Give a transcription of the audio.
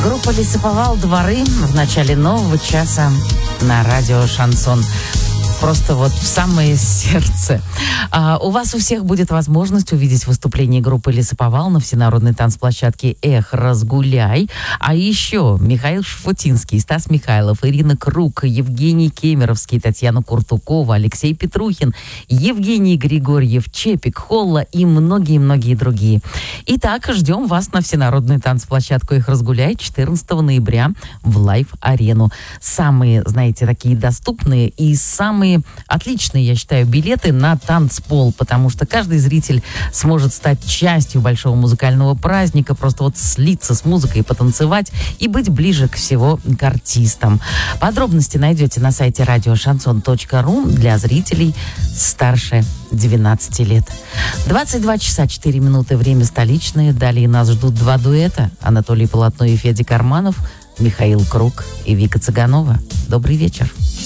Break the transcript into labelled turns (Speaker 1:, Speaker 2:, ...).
Speaker 1: Группа «Лесоповал», «Дворы» в начале нового часа на радио «Шансон». Просто вот в самое сердце. У вас у всех будет возможность увидеть выступление группы «Лесоповал» на всенародной танцплощадке «Эх, разгуляй». А еще Михаил Шафутинский, Стас Михайлов, Ирина Круг, Евгений Кемеровский, Татьяна Куртукова, Алексей Петрухин, Евгений Григорьев, Чепик, Холла и многие-многие другие. Итак, ждем вас на всенародную танцплощадку «Эх, разгуляй» 14 ноября в Лайв-арену. Самые, знаете, такие доступные и самые отличные, я считаю, билеты на танцпол, потому что каждый зритель сможет стать частью большого музыкального праздника, просто вот слиться с музыкой, потанцевать и быть ближе всего к артистам. Подробности найдете на сайте радиошансон.ру для зрителей старше 12 лет. 22 часа 4 минуты, время столичное. Далее нас ждут два дуэта. Анатолий Полотно и Федя Карманов, Михаил Круг и Вика Цыганова. Добрый вечер.